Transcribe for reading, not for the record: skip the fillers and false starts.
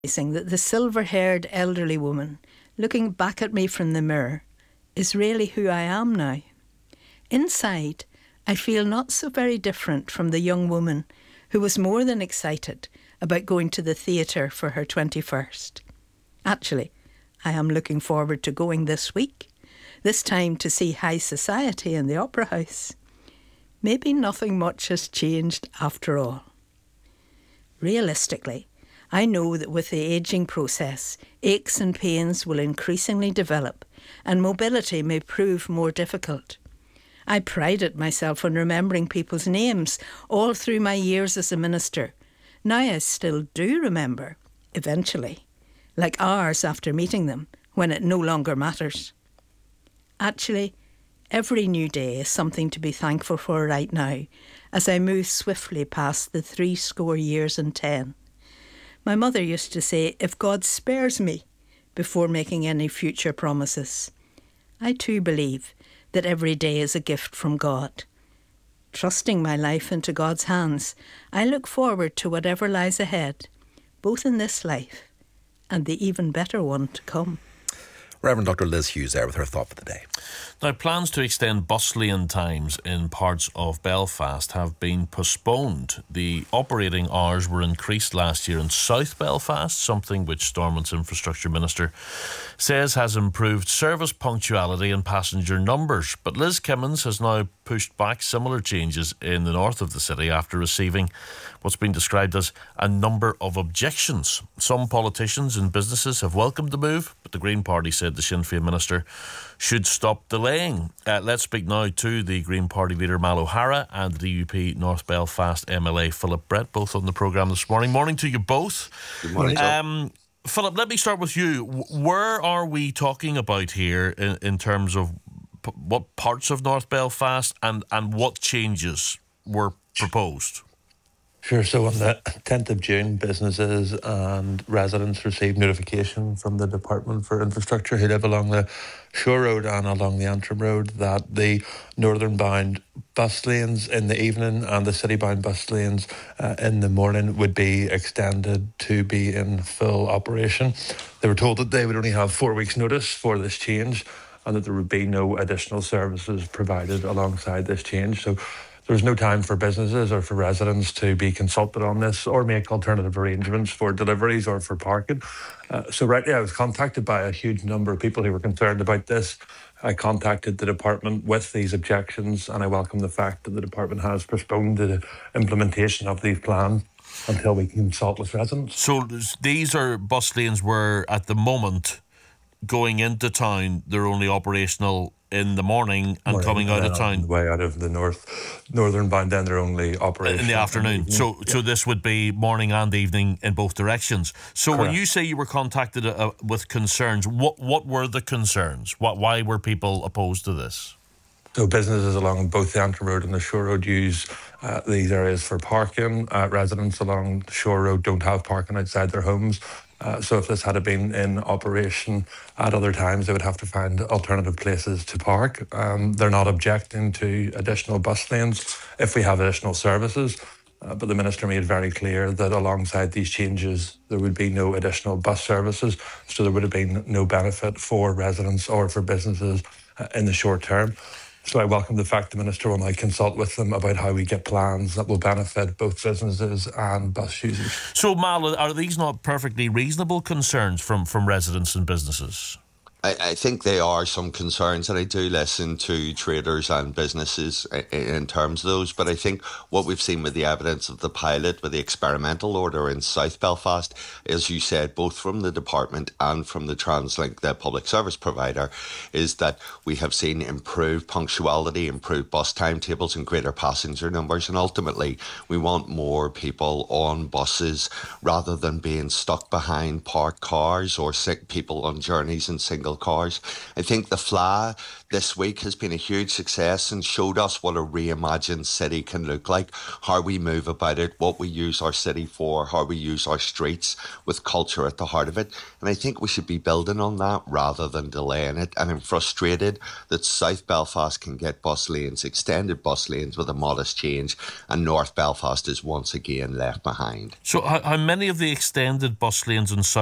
that the silver-haired elderly woman looking back at me from the mirror is really who I am now. Inside, I feel not so very different from the young woman who was more than excited about going to the theatre for her 21st. Actually, I am looking forward to going this week, this time to see high society in the Opera House. Maybe nothing much has changed after all. Realistically, I know that with the ageing process, aches and pains will increasingly develop and mobility may prove more difficult. I prided myself on remembering people's names all through my years as a minister. Now I still do remember, eventually, like hours after meeting them, when it no longer matters. Actually, every new day is something to be thankful for right now, as I move swiftly past the 70 years and 10. My mother used to say, if God spares me, before making any future promises. I too believe that every day is a gift from God. Trusting my life into God's hands, I look forward to whatever lies ahead, both in this life and the even better one to come. Reverend Dr. Liz Hughes there with her thought for the day. Now, plans to extend bus lane times in parts of Belfast have been postponed. The operating hours were increased last year in South Belfast, something which Stormont's Infrastructure Minister says has improved service punctuality and passenger numbers. But Liz Kimmins has now pushed back similar changes in the north of the city after receiving what's been described as a number of objections. Some politicians and businesses have welcomed the move, but the Green Party said the Sinn Féin minister should stop delaying. Let's speak now to the Green Party leader Mal O'Hara and the DUP North Belfast MLA Philip Brett, both on the programme this morning. Morning to you both. Good morning. Philip, let me start with you. Where are we talking about here in terms of what parts of North Belfast and what changes were proposed? Sure. So on the 10th of June, businesses and residents received notification from the Department for Infrastructure who live along the Shore Road and along the Antrim Road that the northern-bound bus lanes in the evening and the city-bound bus lanes in the morning would be extended to be in full operation. They were told that they would only have 4 weeks' notice for this change and that there would be no additional services provided alongside this change. So there's no time for businesses or for residents to be consulted on this or make alternative arrangements for deliveries or for parking. So rightly, I was contacted by a huge number of people who were concerned about this. I contacted the department with these objections, and I welcome the fact that the department has postponed the implementation of these plans until we can consult with residents. So these are bus lanes where, at the moment, going into town, they're only operational in the morning and coming out of town. On the way out of the northern bound, then they're only operational in the afternoon. So this would be morning and evening in both directions. So Correct. When you say you were contacted with concerns, what were the concerns? Why were people opposed to this? So businesses along both the Antrim Road and the Shore Road use these areas for parking. Residents along the Shore Road don't have parking outside their homes. So if this had been in operation at other times, they would have to find alternative places to park. They're not objecting to additional bus lanes if we have additional services. But the Minister made very clear that alongside these changes, there would be no additional bus services. So there would have been no benefit for residents or for businesses in the short term. So I welcome the fact the Minister will now consult with them about how we get plans that will benefit both businesses and bus users. So, Mal, are these not perfectly reasonable concerns from residents and businesses? I think there are some concerns, and I do listen to traders and businesses in terms of those. But I think what we've seen with the evidence of the pilot, with the experimental order in South Belfast, as you said, both from the department and from the TransLink, the public service provider, is that we have seen improved punctuality, improved bus timetables and greater passenger numbers. And ultimately, we want more people on buses rather than being stuck behind parked cars or sick people on journeys in single single cars. I think the FLA this week has been a huge success and showed us what a reimagined city can look like, how we move about it, what we use our city for, how we use our streets with culture at the heart of it. And I think we should be building on that rather than delaying it. And I'm frustrated that South Belfast can get bus lanes, extended bus lanes with a modest change, and North Belfast is once again left behind. So how many of the extended bus lanes in South